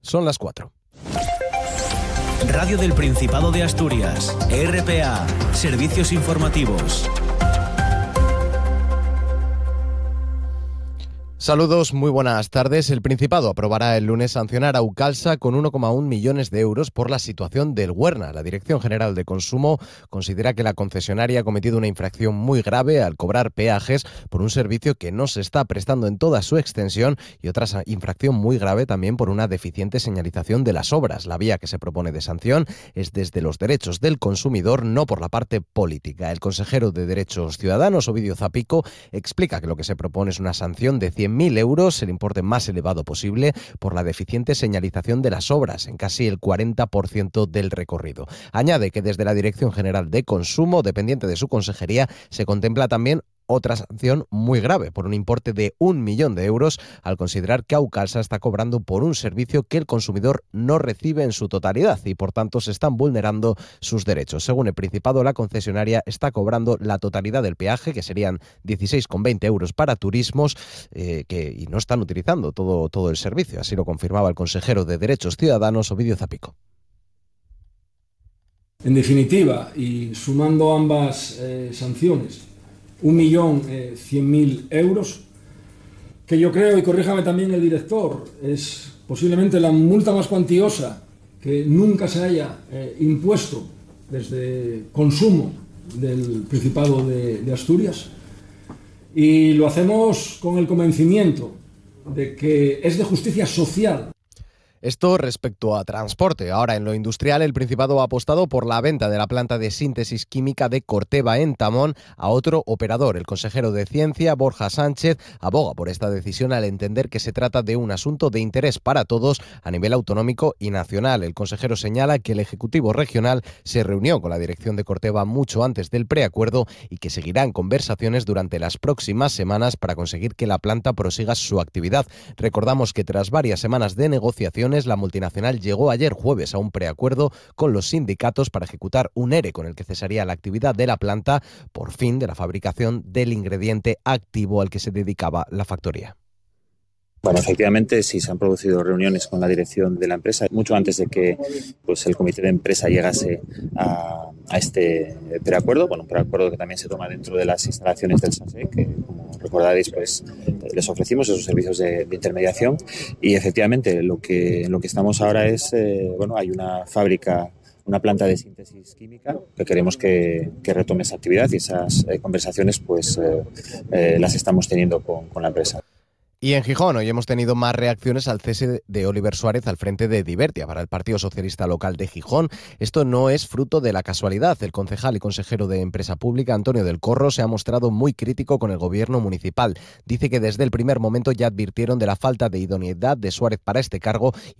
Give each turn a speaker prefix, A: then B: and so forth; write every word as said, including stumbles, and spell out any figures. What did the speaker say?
A: Son las cuatro.
B: Radio del Principado de Asturias, R P A, Servicios Informativos.
A: Saludos, muy buenas tardes. El Principado aprobará el lunes sancionar a Aucalsa con uno coma uno millones de euros por la situación del Huerna. La Dirección General de Consumo considera que la concesionaria ha cometido una infracción muy grave al cobrar peajes por un servicio que no se está prestando en toda su extensión y otra infracción muy grave también por una deficiente señalización de las obras. La vía que se propone de sanción es desde los derechos del consumidor, no por la parte política. El consejero de Derechos Ciudadanos, Ovidio Zapico, explica que lo que se propone es una sanción de cien mil euros, el importe más elevado posible, por la deficiente señalización de las obras, en casi el cuarenta por ciento del recorrido. Añade que desde la Dirección General de Consumo, dependiente de su consejería, se contempla también otra sanción muy grave, por un importe de un millón de euros, al considerar que Aucalsa está cobrando por un servicio que el consumidor no recibe en su totalidad y, por tanto, se están vulnerando sus derechos. Según el Principado, la concesionaria está cobrando la totalidad del peaje, que serían dieciséis coma veinte euros para turismos, eh, que y no están utilizando todo, todo el servicio. Así lo confirmaba el consejero de Derechos Ciudadanos, Ovidio Zapico.
C: En definitiva, y sumando ambas eh, sanciones, un millón cien mil euros, que yo creo, y corríjame también el director, es posiblemente la multa más cuantiosa que nunca se haya eh, impuesto desde consumo del Principado de, de Asturias, y lo hacemos con el convencimiento de que es de justicia social.
A: Esto respecto a transporte. Ahora, en lo industrial, el Principado ha apostado por la venta de la planta de síntesis química de Corteva en Tamón a otro operador. El consejero de Ciencia, Borja Sánchez, aboga por esta decisión al entender que se trata de un asunto de interés para todos a nivel autonómico y nacional. El consejero señala que el Ejecutivo Regional se reunió con la dirección de Corteva mucho antes del preacuerdo y que seguirán conversaciones durante las próximas semanas para conseguir que la planta prosiga su actividad. Recordamos que tras varias semanas de negociación, la multinacional llegó ayer jueves a un preacuerdo con los sindicatos para ejecutar un ERE con el que cesaría la actividad de la planta por fin de la fabricación del ingrediente activo al que se dedicaba la factoría.
D: Bueno, efectivamente sí se han producido reuniones con la dirección de la empresa mucho antes de que pues, el comité de empresa llegase a, a este preacuerdo. Bueno, un preacuerdo que también se toma dentro de las instalaciones del SASE, que como recordaréis pues les ofrecimos esos servicios de, de intermediación, y efectivamente lo que, lo que estamos ahora es, eh, bueno, hay una fábrica, una planta de síntesis química que queremos que, que retome esa actividad, y esas eh, conversaciones pues eh, eh, las estamos teniendo con, con la empresa.
A: Y en Gijón hoy hemos tenido más reacciones al cese de Oliver Suárez al frente de Divertia para el Partido Socialista Local de Gijón. Esto no es fruto de la casualidad. El concejal y consejero de Empresa Pública, Antonio del Corro, se ha mostrado muy crítico con el gobierno municipal. Dice que desde el primer momento ya advirtieron de la falta de idoneidad de Suárez para este cargo